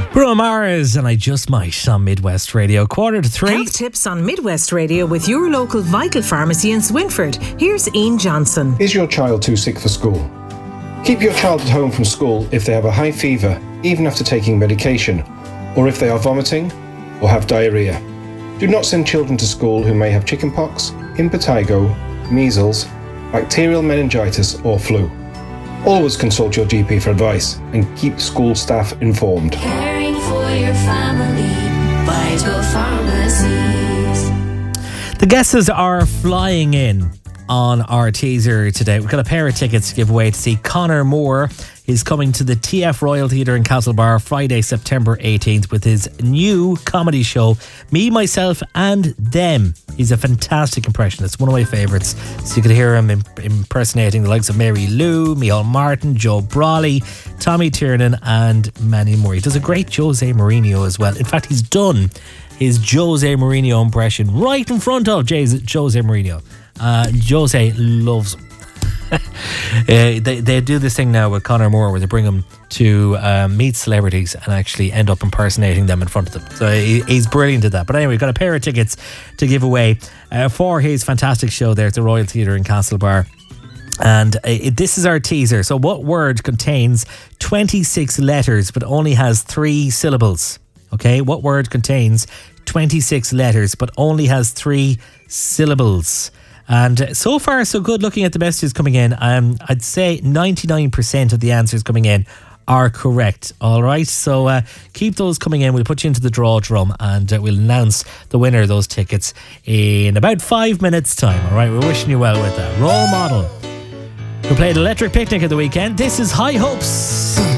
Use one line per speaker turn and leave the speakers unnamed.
Bruno Mars and I Just Might on Midwest Radio. 2:45.
Health tips on Midwest Radio with your local Vital Pharmacy in Swinford. Here's Ian Johnson.
Is your child too sick for school? Keep your child at home from school if they have a high fever, even after taking medication, or if they are vomiting or have diarrhea. Do not send children to school who may have chickenpox, impetigo, measles, bacterial meningitis or flu. Always consult your GP for advice and keep school staff informed.
Caring for your family, Vital Pharmacies.
The guesses are flying in on our teaser today. We've got a pair of tickets to give away to see Conor Moore. He's coming to the TF Royal Theatre in Castlebar Friday, September 18th with his new comedy show, Me, Myself and Them. He's a fantastic impressionist, one of my favourites. So you could hear him impersonating the likes of Mary Lou, Micheál Martin, Joe Brawley, Tommy Tiernan and many more. He does a great Jose Mourinho as well. In fact, he's done his Jose Mourinho impression right in front of Jose Mourinho. Jose loves him. They do this thing now with Conor Moore where they bring him to meet celebrities and actually end up impersonating them in front of them. So he's brilliant at that. But anyway, we've got a pair of tickets to give away for his fantastic show there at the Royal Theatre in Castlebar. And this is our teaser. So what word contains 26 letters but only has 3 syllables? Okay, what word contains 26 letters but only has 3 syllables? And so far, so good. Looking at the messages coming in, I'd say 99% of the answers coming in are correct. All right, so keep those coming in. We'll put you into the draw drum and we'll announce the winner of those tickets in about 5 minutes' time. All right, we're wishing you well with that. Role Model, who played Electric Picnic at the weekend. This is High Hopes.